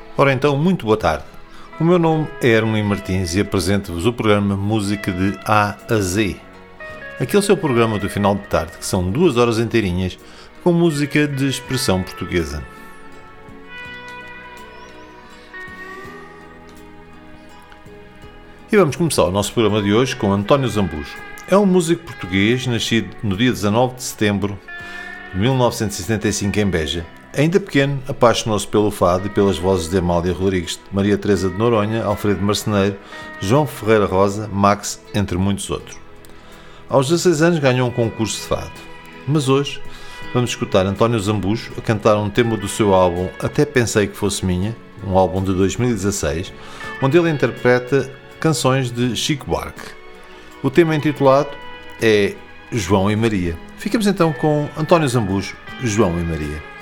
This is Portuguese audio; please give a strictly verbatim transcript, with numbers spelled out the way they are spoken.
Ora então, muito boa tarde. O meu nome é Hermínio Martins e apresento-vos o programa Música de A a Z. Aquele seu programa do final de tarde, que são duas horas inteirinhas, com música de expressão portuguesa. E vamos começar o nosso programa de hoje com António Zambujo. É um músico português nascido no dia dezanove de setembro de mil novecentos e setenta e cinco em Beja. Ainda pequeno, apaixonou-se pelo fado e pelas vozes de Amália Rodrigues, Maria Teresa de Noronha, Alfredo Marceneiro, João Ferreira Rosa, Max, entre muitos outros. Aos dezasseis anos ganhou um concurso de fado. Mas hoje vamos escutar António Zambujo a cantar um tema do seu álbum Até Pensei Que Fosse Minha, um álbum de dois mil e dezasseis, onde ele interpreta canções de Chico Buarque. O tema intitulado é João e Maria. Ficamos então com António Zambujo, João e Maria.